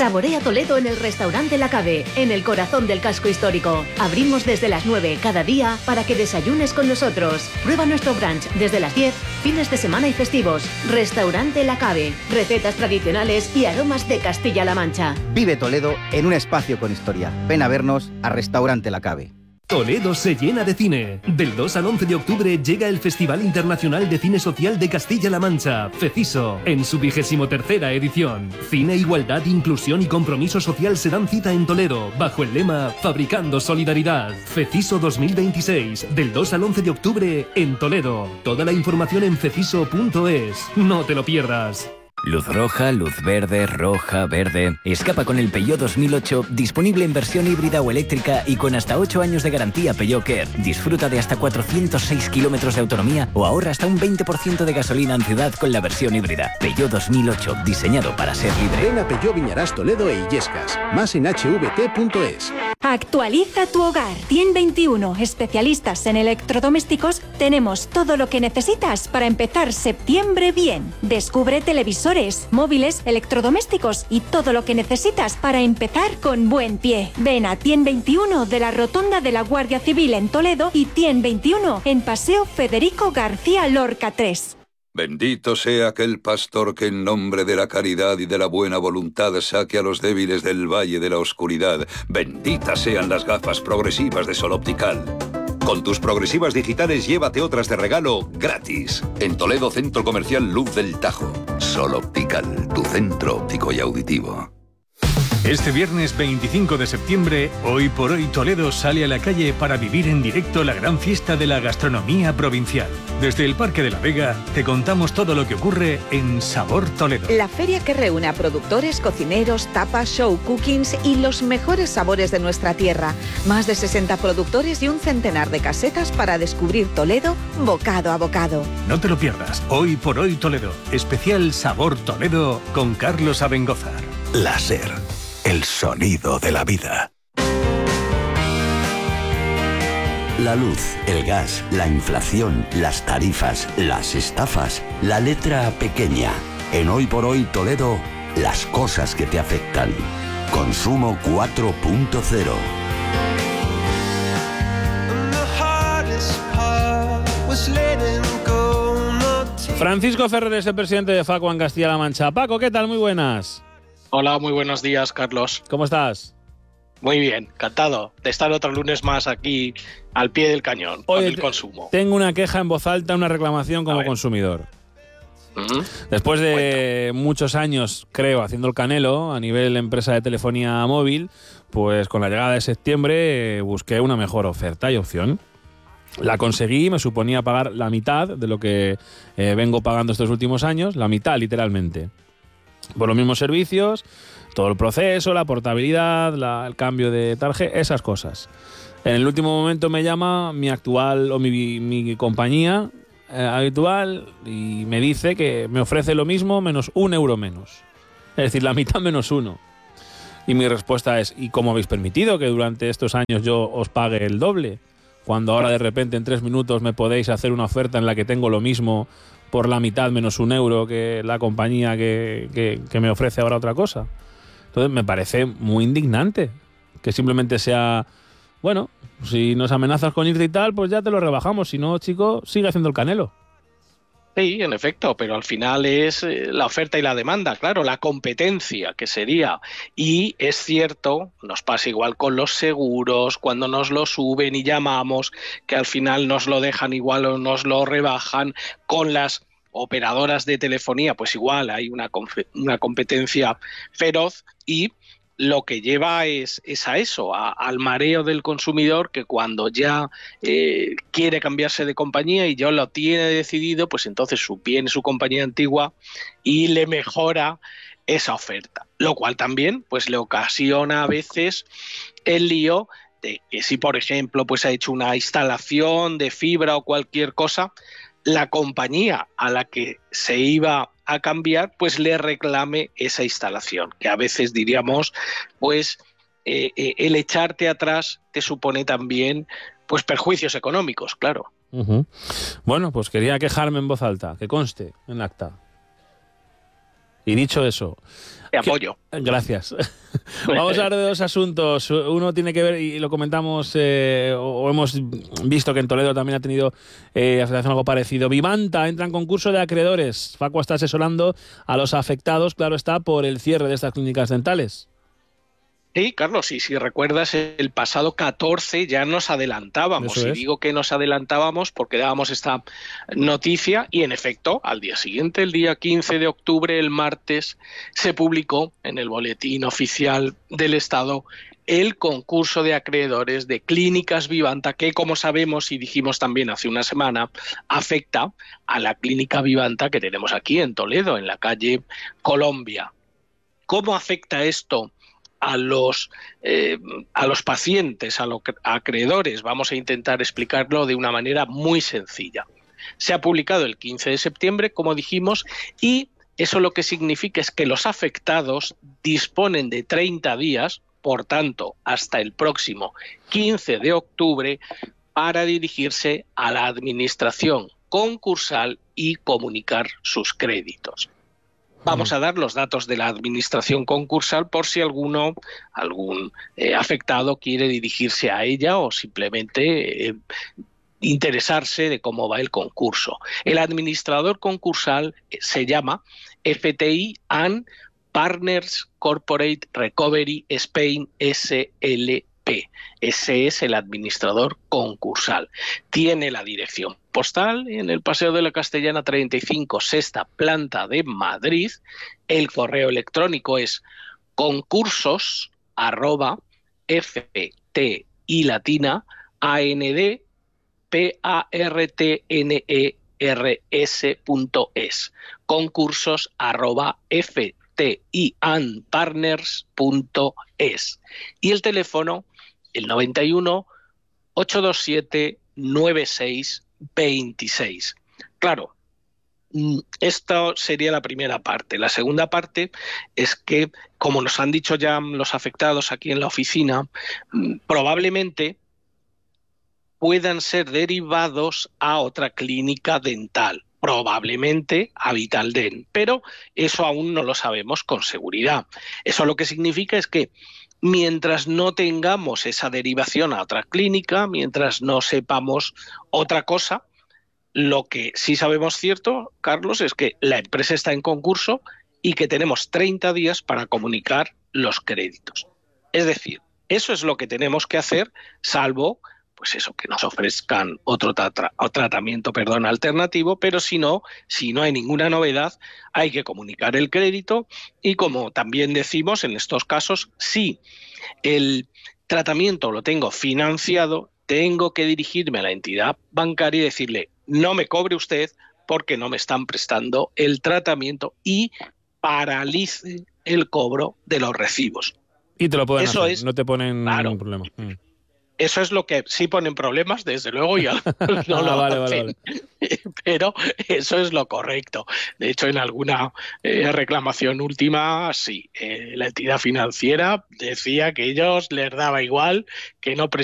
Saborea Toledo en el restaurante La Cave, en el corazón del casco histórico. Abrimos desde las 9 cada día para que desayunes con nosotros. Prueba nuestro brunch desde las 10, fines de semana y festivos. Restaurante La Cave, recetas tradicionales y aromas de Castilla-La Mancha. Vive Toledo en un espacio con historia. Ven a vernos a Restaurante La Cave. Toledo se llena de cine. Del 2 al 11 de octubre llega el Festival Internacional de Cine Social de Castilla-La Mancha, FECISO, en su 23ª edición. Cine, igualdad, inclusión y compromiso social se dan cita en Toledo, bajo el lema Fabricando Solidaridad. FECISO 2026, del 2 al 11 de octubre en Toledo. Toda la información en feciso.es. No te lo pierdas. Luz roja, luz verde, roja, verde. Escapa con el Peugeot 2008, disponible en versión híbrida o eléctrica y con hasta 8 años de garantía Peugeot Care. Disfruta de hasta 406 kilómetros de autonomía o ahorra hasta un 20% de gasolina en ciudad con la versión híbrida. Peugeot 2008, diseñado para ser libre. Ven a Peugeot Viñarás Toledo e Illescas. Más en hvt.es. Actualiza tu hogar. Tien 21, especialistas en electrodomésticos. Tenemos todo lo que necesitas para empezar septiembre bien. Descubre televisores, móviles, electrodomésticos y todo lo que necesitas para empezar con buen pie. Ven a Tien 21 de la Rotonda de la Guardia Civil en Toledo y Tien 21 en Paseo Federico García Lorca 3. Bendito sea aquel pastor que en nombre de la caridad y de la buena voluntad saque a los débiles del valle de la oscuridad. Benditas sean las gafas progresivas de Sol Optical. Con tus progresivas digitales llévate otras de regalo gratis. En Toledo, Centro Comercial Luz del Tajo. Sol Optical, tu centro óptico y auditivo. Este viernes 25 de septiembre, Hoy por Hoy Toledo sale a la calle para vivir en directo la gran fiesta de la gastronomía provincial. Desde el Parque de la Vega te contamos todo lo que ocurre en Sabor Toledo. La feria que reúne a productores, cocineros, tapas, show cookings y los mejores sabores de nuestra tierra. Más de 60 productores y un centenar de casetas para descubrir Toledo bocado a bocado. No te lo pierdas. Hoy por Hoy Toledo. Especial Sabor Toledo con Carlos Abengozar. Láser. El sonido de la vida. La luz, el gas, la inflación, las tarifas, las estafas, la letra pequeña. En Hoy por Hoy Toledo, las cosas que te afectan. Consumo 4.0. Francisco Ferrer es el presidente de FACUA en Castilla-La Mancha. Paco, ¿qué tal? Muy buenas. Hola, muy buenos días, Carlos. ¿Cómo estás? Muy bien, encantado de estar otro lunes más aquí al pie del cañón con el consumo. Tengo una queja en voz alta, una reclamación como consumidor. Después de muchos años, creo, haciendo el canelo a nivel empresa de telefonía móvil, pues con la llegada de septiembre busqué una mejor oferta y opción. La conseguí, me suponía pagar la mitad de lo que vengo pagando estos últimos años, la mitad literalmente. Por los mismos servicios, todo el proceso, la portabilidad, el cambio de tarjeta, esas cosas. En el último momento me llama mi actual o mi compañía habitual y me dice que me ofrece lo mismo menos €1 menos. Es decir, la mitad menos 1. Y mi respuesta es, ¿y cómo habéis permitido que durante estos años yo os pague el doble? Cuando ahora de repente en 3 minutos me podéis hacer una oferta en la que tengo lo mismo por la mitad menos €1 que la compañía que me ofrece ahora otra cosa. Entonces me parece muy indignante que simplemente sea, bueno, si nos amenazas con irte y tal, pues ya te lo rebajamos. Si no, chico, sigue haciendo el canelo. Sí, en efecto, pero al final es la oferta y la demanda, claro, la competencia que sería. Y es cierto, nos pasa igual con los seguros, cuando nos lo suben y llamamos, que al final nos lo dejan igual o nos lo rebajan. Con las operadoras de telefonía, pues igual hay una competencia feroz y lo que lleva es a eso, al mareo del consumidor que cuando ya quiere cambiarse de compañía y ya lo tiene decidido, pues entonces viene su compañía antigua y le mejora esa oferta. Lo cual también pues le ocasiona a veces el lío de que si, por ejemplo, pues ha hecho una instalación de fibra o cualquier cosa, la compañía a la que se iba a cambiar, pues le reclame esa instalación, que a veces diríamos, pues el echarte atrás te supone también pues perjuicios económicos, claro. Uh-huh. Bueno, pues quería quejarme en voz alta, que conste en acta. Y dicho eso... Te apoyo. Gracias. Vamos a hablar de dos asuntos. Uno tiene que ver, y lo comentamos, o hemos visto que en Toledo también ha tenido afectación algo parecido. Vivanta entra en concurso de acreedores. Facua está asesorando a los afectados, claro está, por el cierre de estas clínicas dentales. Sí, Carlos, y si recuerdas, el pasado 14 ya nos adelantábamos. Y digo que nos adelantábamos porque dábamos esta noticia y, en efecto, al día siguiente, el día 15 de octubre, el martes, se publicó en el Boletín Oficial del Estado el concurso de acreedores de Clínicas Vivanta, que, como sabemos y dijimos también hace una semana, afecta a la Clínica Vivanta que tenemos aquí en Toledo, en la calle Colombia. ¿Cómo afecta esto a los pacientes, a los acreedores? Vamos a intentar explicarlo de una manera muy sencilla. Se ha publicado el 15 de septiembre, como dijimos, y eso lo que significa es que los afectados disponen de 30 días, por tanto, hasta el próximo 15 de octubre, para dirigirse a la administración concursal y comunicar sus créditos. Vamos a dar los datos de la administración concursal por si algún afectado quiere dirigirse a ella o simplemente interesarse de cómo va el concurso. El administrador concursal se llama FTI and Partners Corporate Recovery Spain SLP. Ese es el administrador concursal. Tiene la dirección postal en el Paseo de la Castellana 35, sexta planta de Madrid. El correo electrónico es concursos@ftIlatina.es. concursos@ftiandpartners.es. Y el teléfono, el 91 827 9626. Claro, esto sería la primera parte. La segunda parte es que, como nos han dicho ya los afectados aquí en la oficina, probablemente puedan ser derivados a otra clínica dental, probablemente a Vitaldent, pero eso aún no lo sabemos con seguridad. Eso lo que significa es que mientras no tengamos esa derivación a otra clínica, mientras no sepamos otra cosa, lo que sí sabemos cierto, Carlos, es que la empresa está en concurso y que tenemos 30 días para comunicar los créditos. Es decir, eso es lo que tenemos que hacer, salvo pues eso, que nos ofrezcan otro tratamiento alternativo, pero si no hay ninguna novedad, hay que comunicar el crédito y, como también decimos en estos casos, si el tratamiento lo tengo financiado, tengo que dirigirme a la entidad bancaria y decirle: no me cobre usted porque no me están prestando el tratamiento, y paralice el cobro de los recibos. Y te lo pueden hacer, no te ponen ningún problema. Eso es lo que sí ponen problemas, desde luego, y no lo hacen. Pero eso es lo correcto. De hecho, en alguna reclamación última, sí, la entidad financiera decía que ellos les daba igual que no